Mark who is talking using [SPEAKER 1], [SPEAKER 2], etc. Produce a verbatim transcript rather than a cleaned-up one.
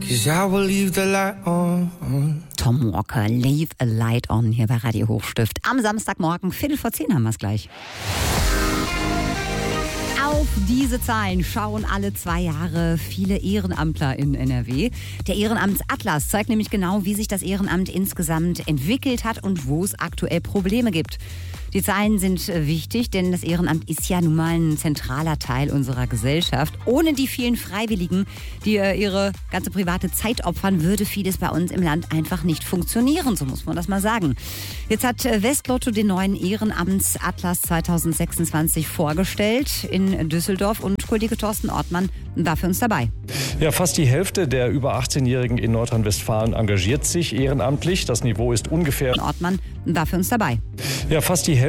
[SPEAKER 1] 'cause I will leave the light on.
[SPEAKER 2] Tom Walker, Leave a Light On, hier bei Radio Hochstift. Am Samstagmorgen, Viertel vor zehn haben wir es gleich. Auf diese Zahlen schauen alle zwei Jahre viele Ehrenamtler in N R W. Der Ehrenamtsatlas zeigt nämlich genau, wie sich das Ehrenamt insgesamt entwickelt hat und wo es aktuell Probleme gibt. Die Zahlen sind wichtig, denn das Ehrenamt ist ja nun mal ein zentraler Teil unserer Gesellschaft. Ohne die vielen Freiwilligen, die ihre ganze private Zeit opfern, würde vieles bei uns im Land einfach nicht funktionieren, so muss man das mal sagen. Jetzt hat Westlotto den neuen Ehrenamtsatlas zwanzig sechsundzwanzig vorgestellt in Düsseldorf und Kollege Thorsten Ortmann war für uns dabei.
[SPEAKER 3] Ja, fast die Hälfte der über achtzehnjährigen in Nordrhein-Westfalen engagiert sich ehrenamtlich. Das Niveau ist ungefähr...
[SPEAKER 2] Ortmann war für uns dabei.
[SPEAKER 3] Ja, fast die